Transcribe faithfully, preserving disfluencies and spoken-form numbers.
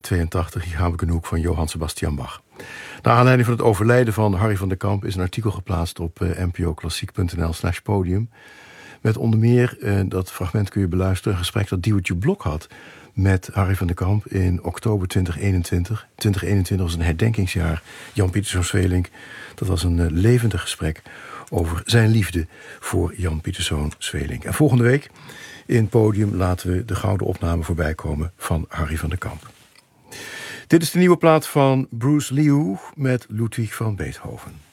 tweeëntachtig, Ich habe genug van Johann Sebastian Bach. Naar aanleiding van het overlijden van Harry van der Kamp is een artikel geplaatst op uh, n p o klassiek punt n l slash podium. Met onder meer, uh, dat fragment kun je beluisteren, een gesprek dat Diewertje Blok had met Harry van der Kamp in oktober twintig eenentwintig. twintig eenentwintig was een herdenkingsjaar. Jan Pieterszoon Sweelinck. Dat was een uh, levendig gesprek over zijn liefde voor Jan Pieterszoon Sweelinck. En volgende week in Podium laten we de gouden opname voorbij komen van Harry van der Kamp. Dit is de nieuwe plaat van Bruce Liu met Ludwig van Beethoven.